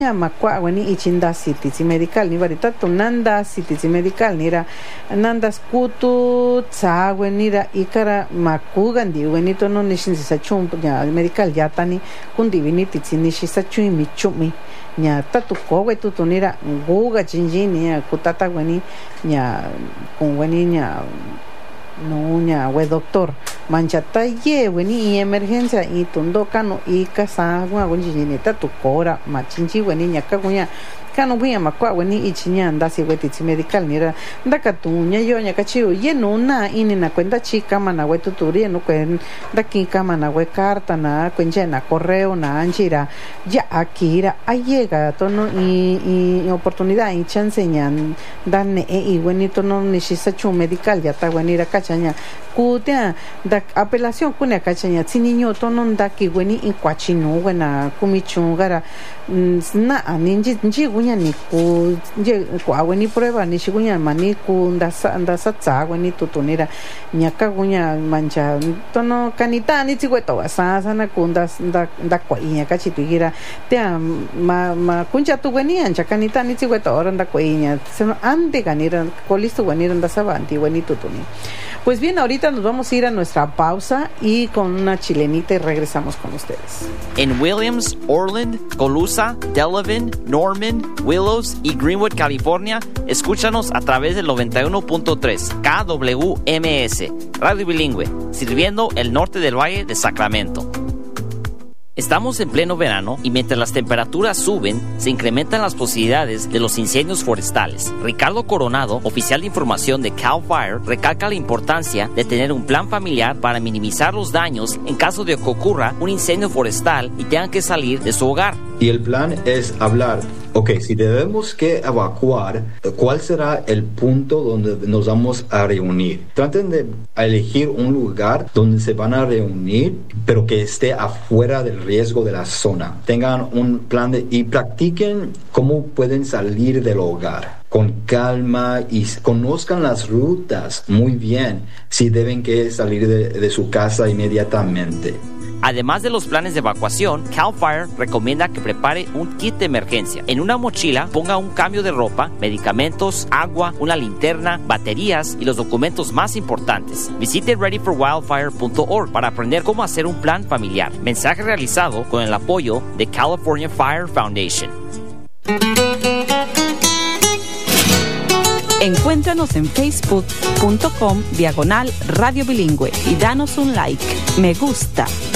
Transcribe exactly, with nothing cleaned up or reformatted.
makwa wani ichinda sitisi medical ni varita tunanda sitisi medical nira nanda skutu tsa wenira ikara makugandi weni tono nishin sachum ya medical yatani kundi vini titsini shisachu michumi nya tatu kowe tutunira nguga chinjini ya kutata weni nya kun weni nya no nya we doctor manchata ye weni emergencia y tundo kano y casa gua gonjini tatu kora machinji weni nya kagunya kano buya makwa weni ichinya anda si wetitsi medical nira ndaka tunya yo nya kachiu ye no na ini na cuenta chica mana we tuturi no kwen ndaki kama na we carta na kwenje na correo na anjira ya akira ayega tono y, y oportunidad y chance nyan dan e y weni tono nishisa chu medical ya ta weni ra kachanya kutia da apelación kunya kachanya niño tono ndaki weni in kwachinu wena kumichungara na ninji nji gunya ni ku je kwa weni prueba ni shigunya mani ku ndasa ndasa tsa weni tutunira nyaka gunya mancha tono kanita ni tigweto asa sana kunda nda nda kwa inya kachitugira te ma ma kuncha tu weni ancha kanita ni tigweto ora nda kwa inya sino ande ganira kolisto weni nda sabanti weni tutuni. Pues bien, ahorita nos vamos a ir a nuestra pausa y con una chilenita y regresamos con ustedes. En Williams, Orland, Colusa, Delavan, Norman, Willows y Greenwood, California, escúchanos a través del noventa y uno punto tres K W M S, Radio Bilingüe, sirviendo el norte del Valle de Sacramento. Estamos en pleno verano y mientras las temperaturas suben, se incrementan las posibilidades de los incendios forestales. Ricardo Coronado, oficial de información de CAL FIRE, recalca la importancia de tener un plan familiar para minimizar los daños en caso de que ocurra un incendio forestal y tengan que salir de su hogar. Y el plan es hablar, ok, si debemos que evacuar, ¿cuál será el punto donde nos vamos a reunir? Traten de elegir un lugar donde se van a reunir, pero que esté afuera del riesgo de la zona. Tengan un plan de, y practiquen cómo pueden salir del hogar con calma y conozcan las rutas muy bien si deben que salir de, de su casa inmediatamente. Además de los planes de evacuación, CAL FIRE recomienda que prepare un kit de emergencia. En una mochila ponga un cambio de ropa, medicamentos, agua, una linterna, baterías y los documentos más importantes. Visite ready for wildfire punto org para aprender cómo hacer un plan familiar. Mensaje realizado con el apoyo de California Fire Foundation. Encuéntranos en facebook punto com diagonal Radio Bilingüe y danos un like. Me gusta.